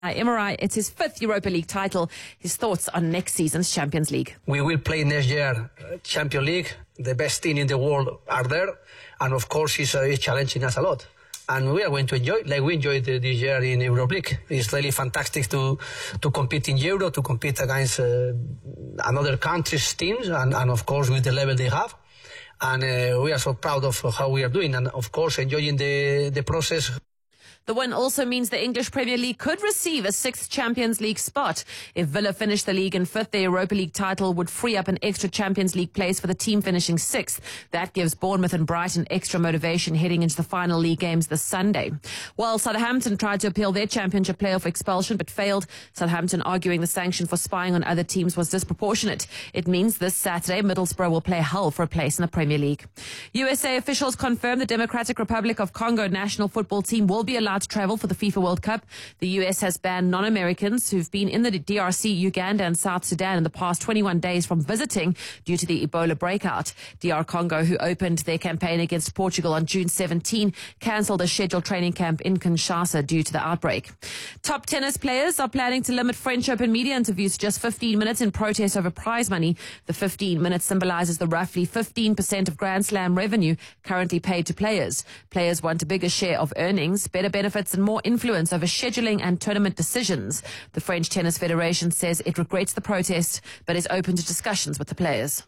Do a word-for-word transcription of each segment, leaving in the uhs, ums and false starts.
Emirai, it's his fifth Europa League title. His thoughts on next season's Champions League. We will play next year uh, Champions League. The best team in the world are there. And of course, it's, uh, it's challenging us a lot. And we are going to enjoy it like we enjoyed uh, this year in Europa League. It's really fantastic to to compete in Euro, to compete against uh, another country's teams, and, and of course with the level they have. And uh, we are so proud of how we are doing, and of course enjoying the, the process. The win also means the English Premier League could receive a sixth Champions League spot. If Villa finished the league in fifth, the Europa League title would free up an extra Champions League place for the team finishing sixth. That gives Bournemouth and Brighton extra motivation heading into the final league games this Sunday. While Southampton tried to appeal their championship playoff expulsion but failed, Southampton arguing the sanction for spying on other teams was disproportionate. It means this Saturday, Middlesbrough will play Hull for a place in the Premier League. U S A officials confirm the Democratic Republic of Congo national football team will be allowed to travel for the FIFA World Cup. The U S has banned non-Americans who've been in the D R C, Uganda and South Sudan in the past twenty-one days from visiting due to the Ebola breakout. D R Congo, who opened their campaign against Portugal on June seventeenth, cancelled a scheduled training camp in Kinshasa due to the outbreak. Top tennis players are planning to limit French Open media interviews to just fifteen minutes in protest over prize money. The fifteen minutes symbolizes the roughly fifteen percent of Grand Slam revenue currently paid to players. Players want a bigger share of earnings, better benefits and more influence over scheduling and tournament decisions. The French Tennis Federation says it regrets the protest but is open to discussions with the players.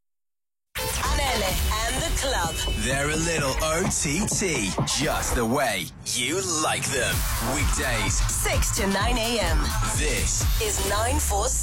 Anele and the club. They're a little O T T, just the way you like them. Weekdays, six to nine a.m. This is nine four six.